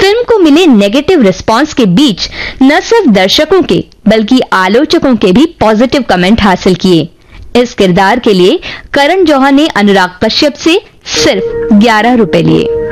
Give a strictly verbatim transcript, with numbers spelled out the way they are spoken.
Film को मिले negative response के बीच न सिर्फ दर्शकों के बल्कि आलोचकों के भी पॉजिटिव कमेंट हासिल किए। इस किरदार के लिए करण जौहर ने अनुराग कश्यप से सिर्फ ग्यारह रुपए लिए।